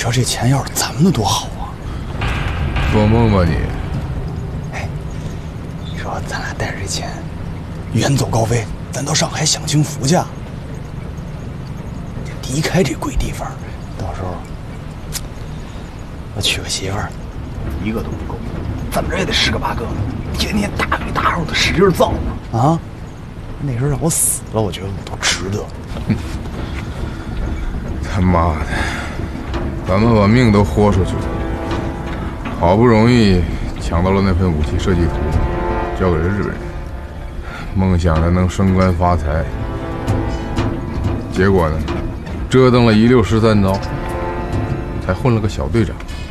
说这钱要是咱们的多好啊！ 做梦吧你！ 哎，你说咱俩带着这钱，远走高飞，咱到上海享清福去。离开这鬼地方，到时候我娶个媳妇儿，一个都不够，怎么着也得10个8个，天天大鱼大肉的使劲造呢啊！那时候让我死了，我觉得我都值得。 他妈的，咱们把命都豁出去了，好不容易抢到了那份武器设计图，交给了日本人，梦想着能升官发财，结果呢，折腾了16、13遭，才混了个小队长。